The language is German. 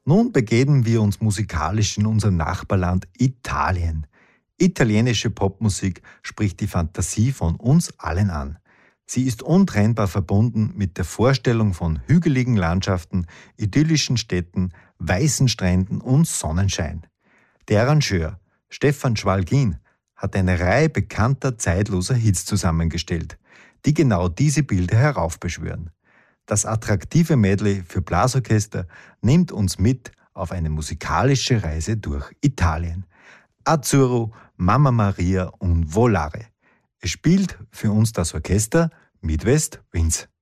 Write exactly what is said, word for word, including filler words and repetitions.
Nun begeben wir uns musikalisch in unser Nachbarland Italien. Italienische Popmusik spricht die Fantasie von uns allen an. Sie ist untrennbar verbunden mit der Vorstellung von hügeligen Landschaften, idyllischen Städten, weißen Stränden und Sonnenschein. Der Arrangeur Stefan Schwalgin hat eine Reihe bekannter zeitloser Hits zusammengestellt, die genau diese Bilder heraufbeschwören. Das attraktive Medley für Blasorchester nimmt uns mit auf eine musikalische Reise durch Italien. Azzurro, Mamma Maria und Volare. Es spielt für uns das Orchester Midwest Winds.